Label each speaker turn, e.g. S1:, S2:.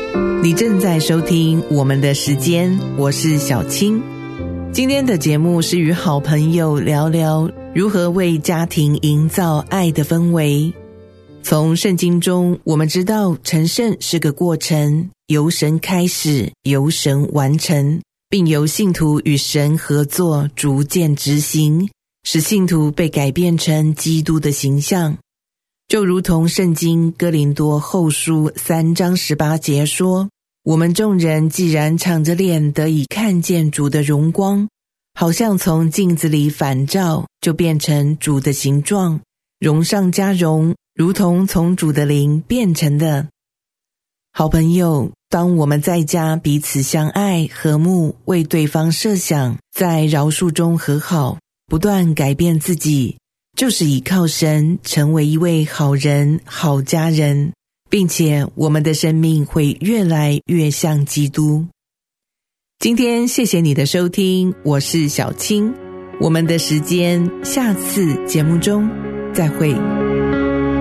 S1: 你正在收听我们的时间，我是小青。今天的节目是与好朋友聊聊如何为家庭营造爱的氛围。从圣经中我们知道成圣是个过程，由神开始，由神完成，并由信徒与神合作逐渐执行，使信徒被改变成基督的形象。就如同圣经哥林多后书3章18节说，我们众人既然敞着脸得以看见主的荣光，好像从镜子里反照，就变成主的形状，荣上加荣，如同从主的灵变成的。好朋友，当我们在家彼此相爱和睦，为对方设想，在饶恕中和好，不断改变自己，就是倚靠神成为一位好人、好家人，并且我们的生命会越来越像基督。今天谢谢你的收听，我是小青，我们的时间下次节目中再会。